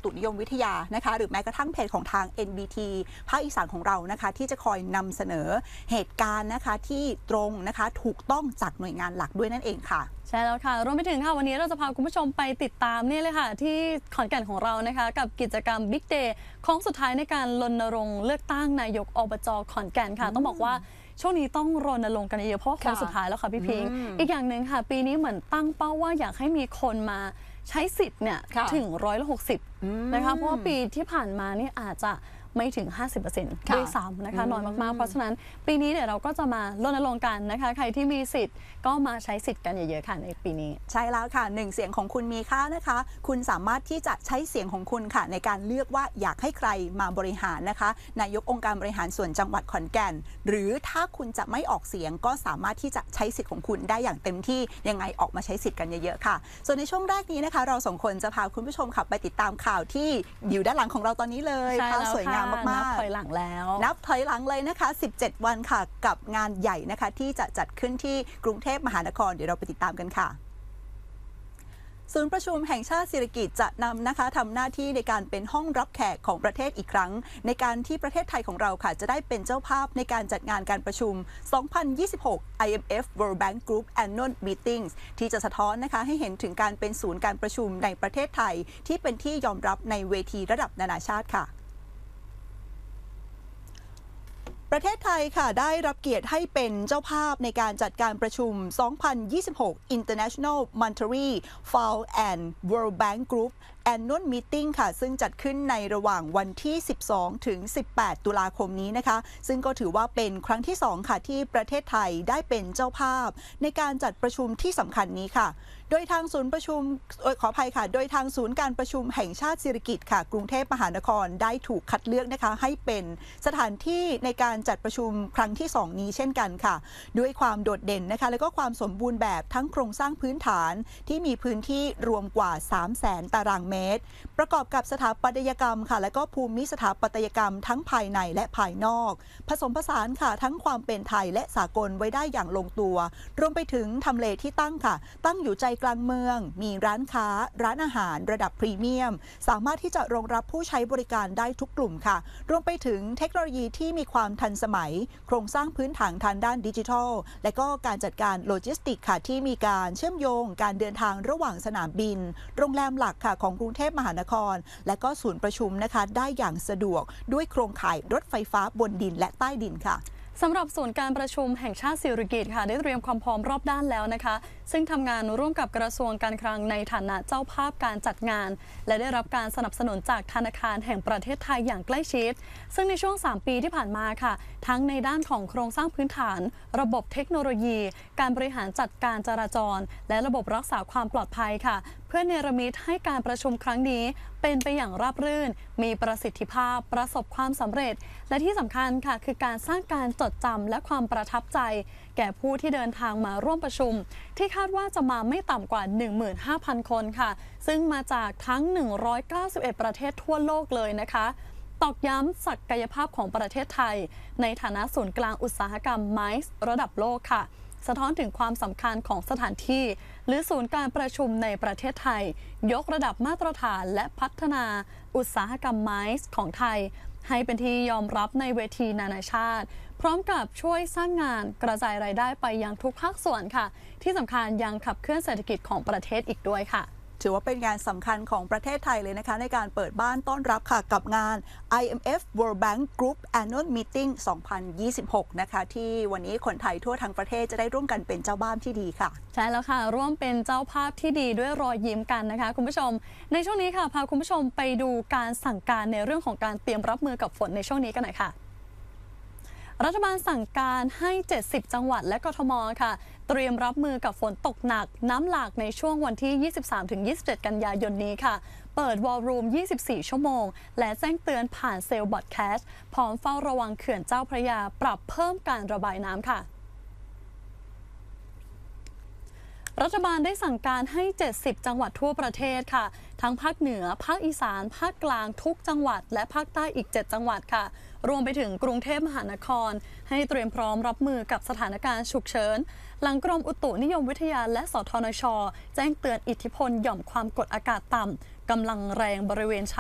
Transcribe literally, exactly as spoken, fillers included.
ตุนิยมวิทยานะคะหรือแม้กระทั่งเพจของทาง เอ็น บี ที ภาคอีสานของเรานะคะที่จะคอยนำเสนอเหตุการณ์นะคะที่ตรงนะคะถูกต้องจากหน่วยงานหลักด้วยนั่นเองค่ะใช่แล้วค่ะรวมไปถึงค่ะวันนี้เราจะพาคุณผู้ชมไปติดตามนี่เลยค่ะที่ขอนแก่นของเรานะคะกับกิจกรรม Big Day ของสุดท้ายในการรณรงค์เลือกตั้งนายกอบจ.ขอนแก่นค่ะต้องบอกว่าช่วงนี้ต้องรณรงค์กันเยอะเพราะว่าโค้งสุดท้ายแล้วค่ะพี่พิงค์อีกอย่างหนึ่งค่ะปีนี้เหมือนตั้งเป้าว่าอยากให้มีคนมาใช้สิทธิ์เนี่ยถึงร้อยละหกสิบนะคะเพราะว่าปีที่ผ่านมานี่อาจจะไม่ถึง ห้าสิบเปอร์เซ็นต์ ด้วยซ้ำนะคะน้อยมากๆเพราะฉะนั้นปีนี้เดี๋ยวเราก็จะมารณรงค์กันนะคะใครที่มีสิทธิ์ก็มาใช้สิทธิ์กันเยอะๆค่ะในปีนี้ใช่แล้วค่ะหนึ่งเสียงของคุณมีค่านะคะคุณสามารถที่จะใช้เสียงของคุณค่ะในการเลือกว่าอยากให้ใครมาบริหารนะคะนายกองค์การบริหารส่วนจังหวัดขอนแก่นหรือถ้าคุณจะไม่ออกเสียงก็สามารถที่จะใช้สิทธิ์ของคุณได้อย่างเต็มที่ยังไงออกมาใช้สิทธิ์กันเยอะๆค่ะส่วนในช่วงแรกนี้นะคะเราสองคนจะพาคุณผู้ชมขับไปติดตามข่าวที่อยู่ด้านหลังของเราตอนนี้เลยภาพสวยงามมากๆแล้วนับถอยหลังเลยนะคะสิบเจ็ดวันค่ะกับงานใหญ่นะคะที่จะจัดขึ้นที่กรุงเทพมหานครเดี๋ยวเราไปติดตามกันค่ะศูนย์ประชุมแห่งชาติสิริกิติ์จะนำนะคะทำหน้าที่ในการเป็นห้องรับแขกของประเทศอีกครั้งในการที่ประเทศไทยของเราค่ะจะได้เป็นเจ้าภาพในการจัดงานการประชุมสองพันยี่สิบหก ไอ เอ็ม เอฟ World Bank Group Annual Meetings ที่จะสะท้อนนะคะให้เห็นถึงการเป็นศูนย์การประชุมในประเทศไทยที่เป็นที่ยอมรับในเวทีระดับนานาชาติค่ะประเทศไทยค่ะได้รับเกียรติให้เป็นเจ้าภาพในการจัดการประชุมสองพันยี่สิบหก International Monetary Fund and World Bank Group Annual Meeting ค่ะซึ่งจัดขึ้นในระหว่างวันที่ สิบสองถึงสิบแปด ตุลาคมนี้นะคะซึ่งก็ถือว่าเป็นครั้งที่สองค่ะที่ประเทศไทยได้เป็นเจ้าภาพในการจัดประชุมที่สำคัญนี้ค่ะโดยทางศูนย์ประชุมขออภัยค่ะโดยทางศูนย์การประชุมแห่งชาติสิริกิติ์ค่ะกรุงเทพมหานครได้ถูกคัดเลือกนะคะให้เป็นสถานที่ในการจัดประชุมครั้งที่สองนี้เช่นกันค่ะด้วยความโดดเด่นนะคะและก็ความสมบูรณ์แบบทั้งโครงสร้างพื้นฐานที่มีพื้นที่รวมกว่า สามแสน ตารางเมตรประกอบกับสถาปัตยกรรมค่ะและก็ภูมิสถาปัตยกรรมทั้งภายในและภายนอกผสมผสานค่ะทั้งความเป็นไทยและสากลไว้ได้อย่างลงตัวรวมไปถึงทำเลที่ตั้งค่ะตั้งอยู่ใจกลางเมืองมีร้านค้าร้านอาหารระดับพรีเมียมสามารถที่จะรองรับผู้ใช้บริการได้ทุกกลุ่มค่ะรวมไปถึงเทคโนโลยีที่มีความทันสมัยโครงสร้างพื้นฐานทางด้านดิจิทัลและก็การจัดการโลจิสติกค่ะที่มีการเชื่อมโยงการเดินทางระหว่างสนามบินโรงแรมหลักค่ะของกรุงเทพมหานครและก็ศูนย์ประชุมนะคะได้อย่างสะดวกด้วยโครงข่ายรถไฟฟ้าบนดินและใต้ดินค่ะสำหรับศูนย์การประชุมแห่งชาติสิริกิติ์ค่ะได้เตรียมความพร้อมรอบด้านแล้วนะคะซึ่งทำงานร่วมกับกระทรวงการคลังในฐานะเจ้าภาพการจัดงานและได้รับการสนับสนุนจากธนาคารแห่งประเทศไทยอย่างใกล้ชิดซึ่งในช่วงสามปีที่ผ่านมาค่ะทั้งในด้านของโครงสร้างพื้นฐานระบบเทคโนโลยีการบริหารจัดการจราจรและระบบรักษาความปลอดภัยค่ะเพื่อเนรมิตให้การประชุมครั้งนี้เป็นไปอย่างราบรื่นมีประสิทธิภาพประสบความสำเร็จและที่สำคัญค่ะคือการสร้างการจดจำและความประทับใจแก่ผู้ที่เดินทางมาร่วมประชุมที่คาดว่าจะมาไม่ต่ำกว่า หนึ่งหมื่นห้าพัน คนค่ะซึ่งมาจากทั้งหนึ่งร้อยเก้าสิบเอ็ดประเทศทั่วโลกเลยนะคะตอกย้ำศักยภาพของประเทศไทยในฐานะศูนย์กลางอุตสาหกรรมไมซ์ระดับโลกค่ะสะท้อนถึงความสำคัญของสถานที่หรือศูนย์การประชุมในประเทศไทยยกระดับมาตรฐานและพัฒนาอุตสาหกรรมไมซ์ของไทยให้เป็นที่ยอมรับในเวทีนานาชาติพร้อมกับช่วยสร้างงานกระจายรายได้ไปยังทุกภาคส่วนค่ะที่สำคัญยังขับเคลื่อนเศรษฐกิจของประเทศอีกด้วยค่ะถือว่าเป็นงานสำคัญของประเทศไทยเลยนะคะในการเปิดบ้านต้อนรับค่ะกับงาน ไอ เอ็ม เอฟ World Bank Group Annual Meeting สองพันยี่สิบหกนะคะที่วันนี้คนไทยทั่วทั้งประเทศจะได้ร่วมกันเป็นเจ้าบ้านที่ดีค่ะใช่แล้วค่ะร่วมเป็นเจ้าภาพที่ดีด้วยรอยยิ้มกันนะคะคุณผู้ชมในช่วงนี้ค่ะพาคุณผู้ชมไปดูการสั่งการในเรื่องของการเตรียมรับมือกับฝนในช่วงนี้กันหน่อยค่ะรัฐบาลสั่งการให้เจ็ดสิบจังหวัดและกทมค่ะเตรียมรับมือกับฝนตกหนักน้ำหลากในช่วงวันที่ ยี่สิบสามถึงยี่สิบเจ็ด กันยายนนี้ค่ะเปิดวอลลุ่มยี่สิบสี่ชั่วโมงและแจ้งเตือนผ่านเซลล์บอดแคสต์พร้อมเฝ้าระวังเขื่อนเจ้าพระยาปรับเพิ่มการระบายน้ำค่ะรัฐบาลได้สั่งการให้เจ็ดสิบจังหวัดทั่วประเทศค่ะทั้งภาคเหนือภาคอีสานภาคกลางทุกจังหวัดและภาคใต้อีกเจ็ดจังหวัดค่ะรวมไปถึงกรุงเทพมหานครให้เตรียมพร้อมรับมือกับสถานการณ์ฉุกเฉินหลังกรมอุตุนิยมวิทยาและสทนช.แจ้งเตือนอิทธิพลหย่อมความกดอากาศต่ำกำลังแรงบริเวณ